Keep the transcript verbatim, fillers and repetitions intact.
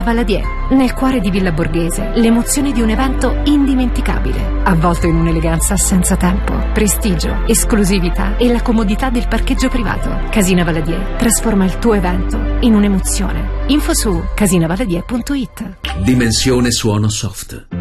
Valadier, nel cuore di Villa Borghese, l'emozione di un evento indimenticabile, avvolto in un'eleganza senza tempo, prestigio, esclusività e la comodità del parcheggio privato. Casina Valadier trasforma il tuo evento in un'emozione. Info su casina valadier punto it. Dimensione suono soft.